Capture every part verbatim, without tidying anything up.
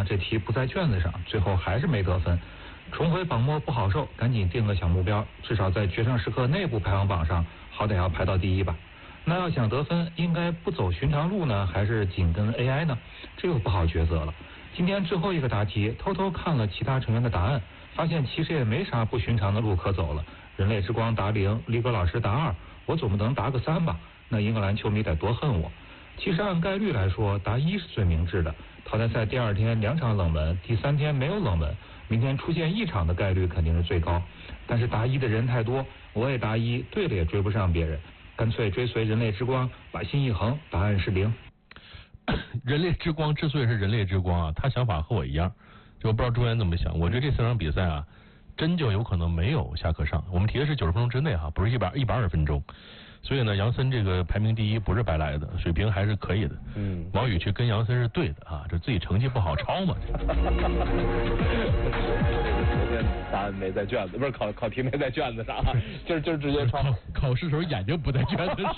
这题不在卷子上，最后还是没得分。重回榜末不好受，赶紧定个小目标，至少在决胜时刻内部排行榜上，好歹要排到第一吧。那要想得分，应该不走寻常路呢，还是紧跟 A I 呢？这个不好抉择了。今天最后一个答题，偷偷看了其他成员的答案，发现其实也没啥不寻常的路可走了。人类之光答零，力哥老师答二，我总不能答个三吧？那英格兰球迷得多恨我。其实按概率来说，答一是最明智的。淘汰赛第二天两场冷门，第三天没有冷门，明天出现一场的概率肯定是最高。但是答一的人太多，我也答一，对了也追不上别人，干脆追随人类之光，把心一横，答案是零。 人类之光之所以是人类之光啊，他想法和我一样，就我不知道朱元怎么想。我觉得这四场比赛啊，真就有可能没有下课上。我们提的是九十分钟之内哈，不是一百一百二十分钟。所以呢，杨森这个排名第一不是白来的，水平还是可以的。嗯，王宇去跟杨森是对的啊，这自己成绩不好抄嘛。 昨天答案没在卷子，不是考考题没在卷子上，就是就是直接抄。 考考试时候眼睛不在卷子上。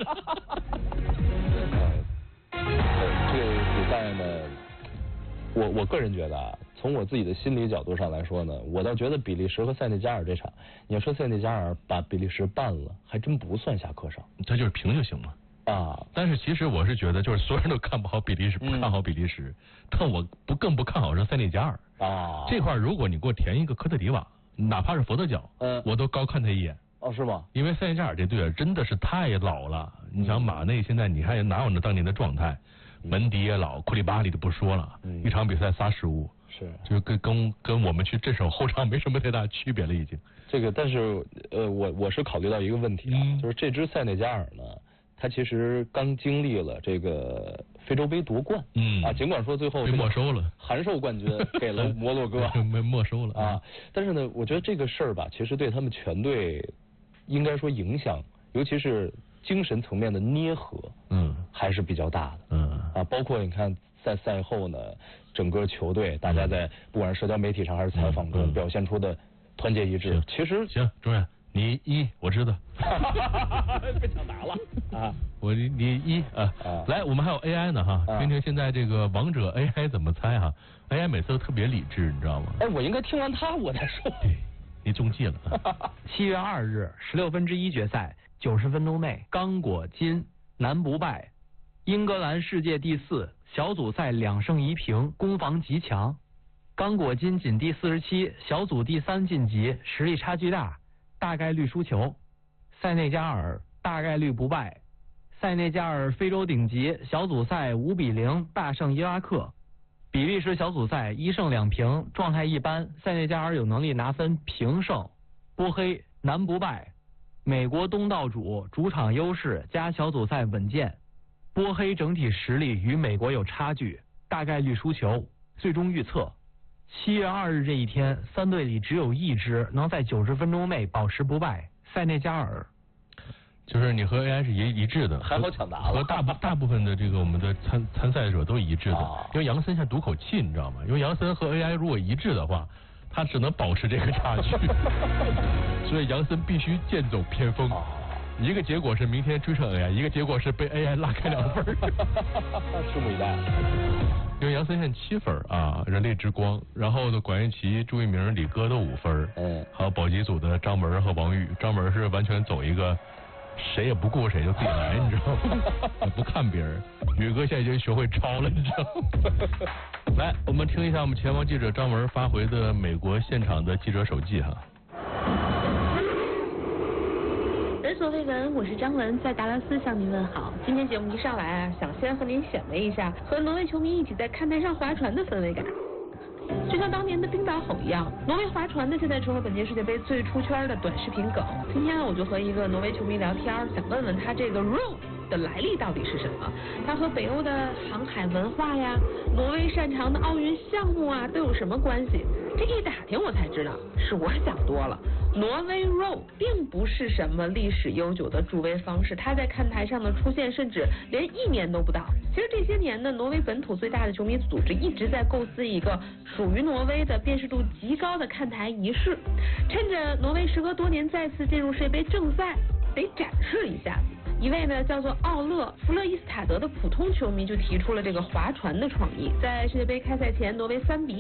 这个比赛呢，我我个人觉得啊，从我自己的心理角度上来说呢，我倒觉得比利时和塞内加尔这场，你要说塞内加尔把比利时办了，还真不算下课上， 他就是平就行了啊。但是其实我是觉得，就是所有人都看不好比利时，不看好比利时，嗯、但我不更不看好是塞内加尔啊。这块如果你给我填一个科特迪瓦，哪怕是佛得角，嗯，我都高看他一眼。 哦，是吗？ 因为塞内加尔这队真的是太老了，你想马内现在你看哪有那当年的状态？门迪也老，库里巴里都不说了，嗯、一场比赛仨失误， 是， 就跟跟跟我们去镇守后场没什么太大区别了，已经。 这个，但是呃，我我是考虑到一个问题啊，嗯、就是这支塞内加尔呢，他其实刚经历了这个非洲杯夺冠，嗯啊，尽管说最后被没收了， 函授冠军给了摩洛哥， 没没收了啊，但是呢，我觉得这个事儿吧，其实对他们全队应该说影响，尤其是精神层面的捏合，嗯，还是比较大的，嗯啊，包括你看在赛后呢，整个球队大家在不管是社交媒体上还是采访中表现出的团结一致，其实行，钟远，你一我知道， 被抢答了啊， 我你一啊，来，我们还有 A I 呢哈，听听现在这个王者 A I 怎么猜哈 ，A I 每次都特别理智，你知道吗？ 哎，我应该听完他我再说， 你中计了。 七月二日十六分之一决赛。九十分钟内，刚果金南不败，英格兰世界第四，小组赛两胜一平，攻防极强。刚果金仅第四十七，小组第三晋级，实力差距大，大概率输球。塞内加尔大概率不败，塞内加尔非洲顶级，小组赛五比零大胜伊拉克。比利时小组赛一胜两平，状态一般，塞内加尔有能力拿分平胜。波黑南不败。美国东道主，主场优势加小组赛稳健，波黑整体实力与美国有差距，大概率输球。最终预测，七月二日这一天，三队里只有一支能在九十分钟内保持不败，塞内加尔。 就是你和 A I 是一一致的， 还好抢答了。 和大部大部分的这个我们的参参赛者都一致的，啊、因为杨森现在赌口气，你知道吗？因为杨森和 A I 如果一致的话。他只能保持这个差距，所以杨森必须剑走偏锋。一个结果是明天追上 A I， 一个结果是被 A I 拉开两分。 拭目以待。 因为杨森现在七分啊，人类之光。然后呢，管云奇、朱一鸣、李哥都五分。嗯。还有保级组的张门和王宇，张门是完全走一个谁也不顾谁就自己来，你知道吗？不看别人。宇哥现在已经学会抄了，你知道吗？来，我们听一下我们前方记者张文发回的美国现场的记者手记哈。 人所未闻，我是张文，在达拉斯向您问好。今天节目一上来啊，想先和您显摆一下和挪威球迷一起在看台上划船的氛围感。就像当年的冰岛吼一样，挪威划船呢现在成了本届世界杯最出圈的短视频梗。今天呢，我就和一个挪威球迷聊天，想问问他这个 row 的来历到底是什么？它和北欧的航海文化呀，挪威擅长的奥运项目啊，都有什么关系？这一打听我才知道，是我想多了。挪威 row 并不是什么历史悠久的助威方式，它在看台上的出现甚至连一年都不到。其实这些年呢，挪威本土最大的球迷组织一直在构思一个属于挪威的辨识度极高的看台仪式，趁着挪威时隔多年再次进入世界杯正赛，得展示一下。一位呢叫做奥勒弗勒伊斯塔德的普通球迷就提出了这个划船的创意，在世界杯开赛前，挪威三比